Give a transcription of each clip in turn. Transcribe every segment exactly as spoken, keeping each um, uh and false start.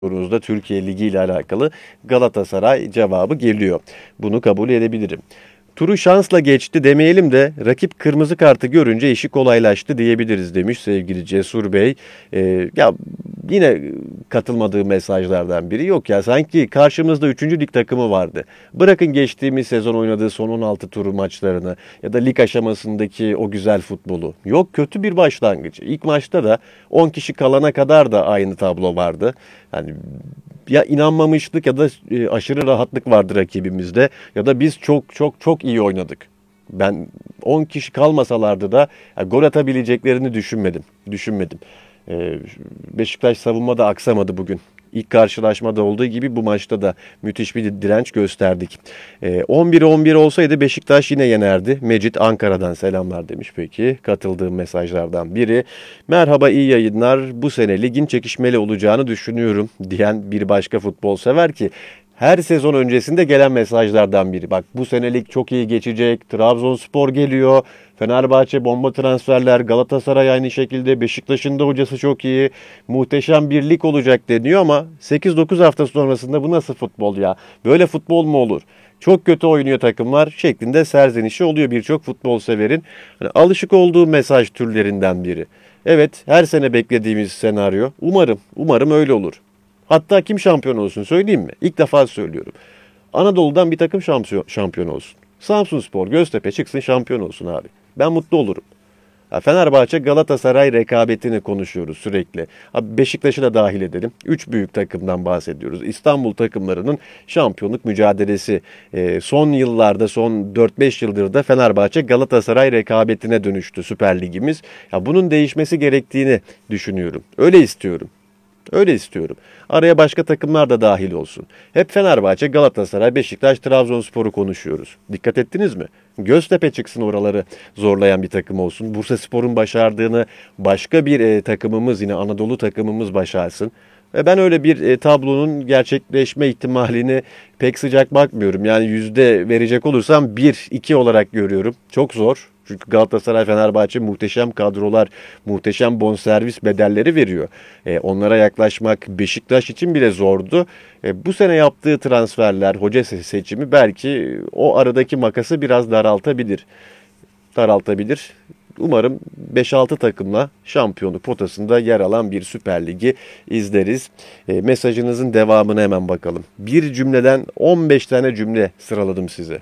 sorunuzda Türkiye Ligi ile alakalı Galatasaray cevabı geliyor. Bunu kabul edebilirim. Turu şansla geçti demeyelim de rakip kırmızı kartı görünce işi kolaylaştı diyebiliriz demiş sevgili Cesur Bey. Ee, ya yine katılmadığı mesajlardan biri yok ya, sanki karşımızda üçüncü lig takımı vardı. Bırakın geçtiğimiz sezon oynadığı son on altı turu maçlarını ya da lig aşamasındaki o güzel futbolu. Yok, kötü bir başlangıç. İlk maçta da on kişi kalana kadar da aynı tablo vardı. Yani ya inanmamışlık ya da e, aşırı rahatlık vardı rakibimizde ya da biz çok çok çok iyi oynadık. Ben on kişi kalmasalardı da ya, gol atabileceklerini düşünmedim. Düşünmedim. Ee, Beşiktaş savunmada aksamadı bugün. İlk karşılaşmada olduğu gibi bu maçta da müthiş bir direnç gösterdik. Ee, on bire on bir olsaydı Beşiktaş yine yenerdi. Mecit Ankara'dan selamlar demiş peki. Katıldığım mesajlardan biri. Merhaba, iyi yayınlar. Bu sene ligin çekişmeli olacağını düşünüyorum diyen bir başka futbol sever ki her sezon öncesinde gelen mesajlardan biri. Bak, bu senelik çok iyi geçecek. Trabzonspor geliyor. Fenerbahçe bomba transferler. Galatasaray aynı şekilde. Beşiktaş'ın da hocası çok iyi. Muhteşem bir lig olacak deniyor ama sekiz dokuz hafta sonrasında bu nasıl futbol ya? Böyle futbol mu olur? Çok kötü oynuyor takımlar şeklinde serzenişi oluyor birçok futbol severin. Hani alışık olduğu mesaj türlerinden biri. Evet, her sene beklediğimiz senaryo. Umarım, umarım öyle olur. Hatta kim şampiyon olsun söyleyeyim mi? İlk defa söylüyorum. Anadolu'dan bir takım şampiyon, şampiyon olsun. Samsunspor, Göztepe çıksın şampiyon olsun abi. Ben mutlu olurum. Fenerbahçe Galatasaray rekabetini konuşuyoruz sürekli. Abi Beşiktaş'ı da dahil edelim. Üç büyük takımdan bahsediyoruz. İstanbul takımlarının şampiyonluk mücadelesi. Ee, son yıllarda, son dört beş yıldır da Fenerbahçe Galatasaray rekabetine dönüştü Süper Ligimiz. Ya bunun değişmesi gerektiğini düşünüyorum. Öyle istiyorum. Öyle istiyorum. Araya başka takımlar da dahil olsun. Hep Fenerbahçe, Galatasaray, Beşiktaş, Trabzonspor'u konuşuyoruz. Dikkat ettiniz mi? Göztepe çıksın, oraları zorlayan bir takım olsun. Bursaspor'un başardığını başka bir e, takımımız, yine Anadolu takımımız başarsın. Ve ben öyle bir e, tablonun gerçekleşme ihtimalini pek sıcak bakmıyorum. Yani yüzde verecek olursam bir iki olarak görüyorum. Çok zor. Çünkü Galatasaray, Fenerbahçe muhteşem kadrolar, muhteşem bonservis bedelleri veriyor. E, onlara yaklaşmak Beşiktaş için bile zordu. E, bu sene yaptığı transferler, hoca seçimi belki o aradaki makası biraz daraltabilir. Daraltabilir. Umarım beş altı takımla şampiyonluk potasında yer alan bir Süper Ligi izleriz. E, mesajınızın devamına hemen bakalım. Bir cümleden on beş tane cümle sıraladım size.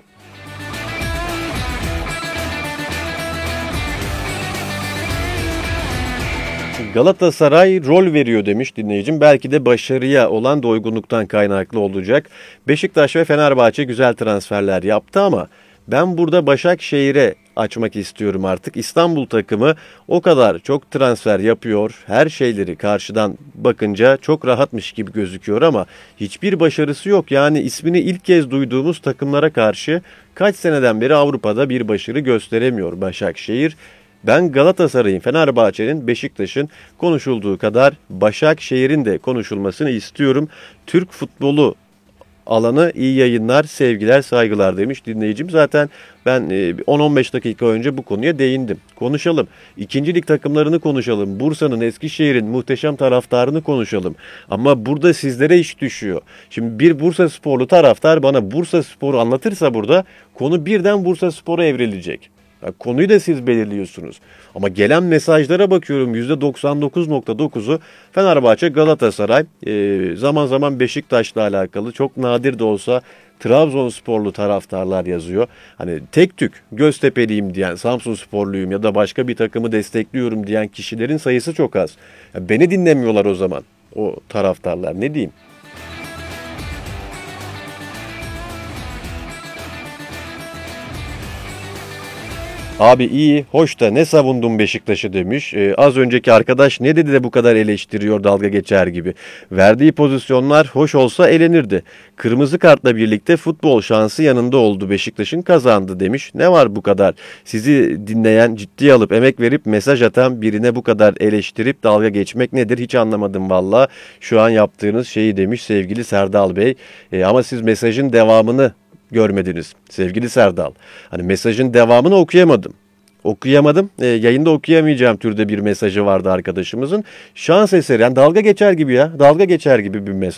Galatasaray rol veriyor demiş dinleyicim. Belki de başarıya olan doygunluktan kaynaklı olacak. Beşiktaş ve Fenerbahçe güzel transferler yaptı ama ben burada Başakşehir'e açmak istiyorum artık. İstanbul takımı o kadar çok transfer yapıyor. Her şeyleri karşıdan bakınca çok rahatmış gibi gözüküyor ama hiçbir başarısı yok. Yani ismini ilk kez duyduğumuz takımlara karşı kaç seneden beri Avrupa'da bir başarı gösteremiyor Başakşehir. Ben Galatasaray'ın, Fenerbahçe'nin, Beşiktaş'ın konuşulduğu kadar Başakşehir'in de konuşulmasını istiyorum. Türk futbolu alanı iyi yayınlar, sevgiler, saygılar demiş dinleyicim. Zaten ben on on beş dakika önce bu konuya değindim. Konuşalım. İkinci lig takımlarını konuşalım. Bursa'nın, Eskişehir'in muhteşem taraftarını konuşalım. Ama burada sizlere iş düşüyor. Şimdi bir Bursasporlu taraftar bana Bursaspor'u anlatırsa burada konu birden Bursaspor'a evrilecek. Ya konuyu da siz belirliyorsunuz. Ama gelen mesajlara bakıyorum, yüzde doksan dokuz nokta dokuzu Fenerbahçe, Galatasaray, e, zaman zaman Beşiktaş'la alakalı, çok nadir de olsa Trabzonsporlu taraftarlar yazıyor. Hani tek tük Göztepe'liyim diyen, Samsunsporluyum ya da başka bir takımı destekliyorum diyen kişilerin sayısı çok az. Ya beni dinlemiyorlar o zaman o taraftarlar, ne diyeyim? Abi iyi, hoş da ne savundun Beşiktaş'ı demiş. Ee, az önceki arkadaş ne dedi de bu kadar eleştiriyor dalga geçer gibi. Verdiği pozisyonlar hoş olsa elenirdi. Kırmızı kartla birlikte futbol şansı yanında oldu, Beşiktaş'ın kazandı demiş. Ne var bu kadar? Sizi dinleyen, ciddiye alıp emek verip mesaj atan birine bu kadar eleştirip dalga geçmek nedir hiç anlamadım valla. Şu an yaptığınız şeyi demiş sevgili Serdal Bey. Ee, ama siz mesajın devamını görmediniz sevgili Serdal. Hani mesajın devamını okuyamadım. Okuyamadım. E, yayında okuyamayacağım türde bir mesajı vardı arkadaşımızın. Şans eseri, yani dalga geçer gibi ya. Dalga geçer gibi bir mesaj.